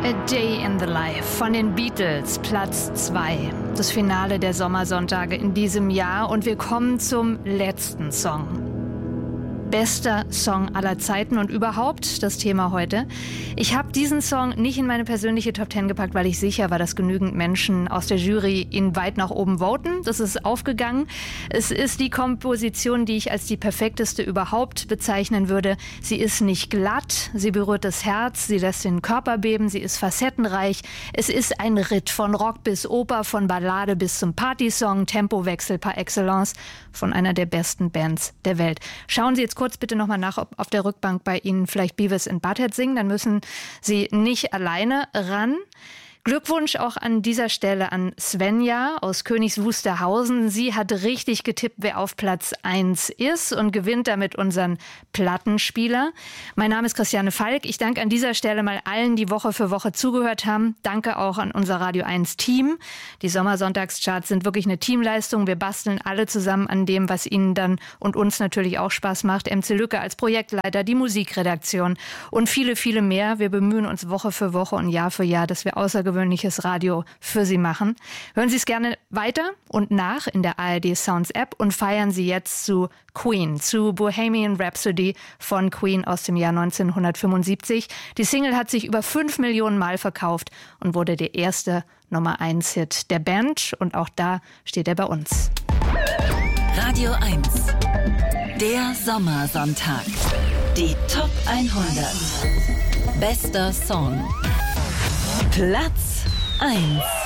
A Day in the Life von den Beatles, Platz 2. Das Finale der Sommersonntage in diesem Jahr und wir kommen zum letzten Song. Bester Song aller Zeiten und überhaupt das Thema heute. Ich habe diesen Song nicht in meine persönliche Top 10 gepackt, weil ich sicher war, dass genügend Menschen aus der Jury ihn weit nach oben voten. Das ist aufgegangen. Es ist die Komposition, die ich als die perfekteste überhaupt bezeichnen würde. Sie ist nicht glatt, sie berührt das Herz, sie lässt den Körper beben, sie ist facettenreich. Es ist ein Ritt von Rock bis Oper, von Ballade bis zum Partysong, Tempowechsel par excellence von einer der besten Bands der Welt. Schauen Sie jetzt kurz bitte nochmal nach, ob auf der Rückbank bei Ihnen vielleicht Beavis and Butthead singen. Dann müssen Sie nicht alleine ran. Glückwunsch auch an dieser Stelle an Svenja aus Königs Wusterhausen. Sie hat richtig getippt, wer auf Platz 1 ist und gewinnt damit unseren Plattenspieler. Mein Name ist Christiane Falk. Ich danke an dieser Stelle mal allen, die Woche für Woche zugehört haben. Danke auch an unser Radio 1 Team. Die Sommersonntagscharts sind wirklich eine Teamleistung. Wir basteln alle zusammen an dem, was Ihnen dann und uns natürlich auch Spaß macht. MC Lücke als Projektleiter, die Musikredaktion und viele, viele mehr. Wir bemühen uns Woche für Woche und Jahr für Jahr, dass wir außergewöhnliches Radio für Sie machen. Hören Sie es gerne weiter und nach in der ARD Sounds App und feiern Sie jetzt zu Queen, zu Bohemian Rhapsody von Queen aus dem Jahr 1975. Die Single hat sich über 5 Millionen Mal verkauft und wurde der erste Nummer-1-Hit der Band und auch da steht er bei uns. Radio 1, der Sommersonntag. Die Top 100. Bester Song. Platz 1.